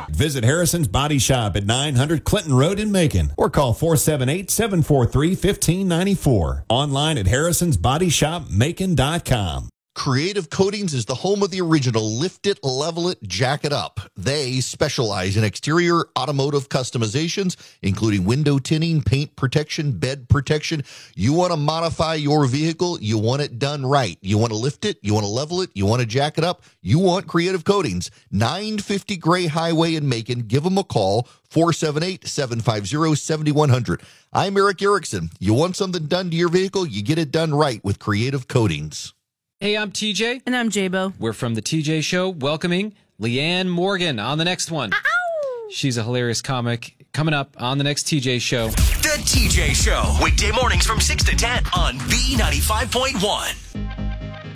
Visit Harrison's Body Shop at 900 Clinton Road in Macon or call 478-743-1594. Online at harrisonsbodyshopmacon.com. Creative Coatings is the home of the original Lift It, Level It, Jack It Up. They specialize in exterior automotive customizations, including window tinting, paint protection, bed protection. You want to modify your vehicle, you want it done right. You want to lift it, you want to level it, you want to jack it up, you want Creative Coatings. 950 Gray Highway in Macon. Give them a call, 478-750-7100. I'm Eric Erickson. You want something done to your vehicle, you get it done right with Creative Coatings. Hey, I'm TJ. And I'm J-Bo. We're from The TJ Show, welcoming Leanne Morgan on the next one. Ow! She's a hilarious comic. Coming up on the next TJ Show. The TJ Show, weekday mornings from 6 to 10 on B95.1.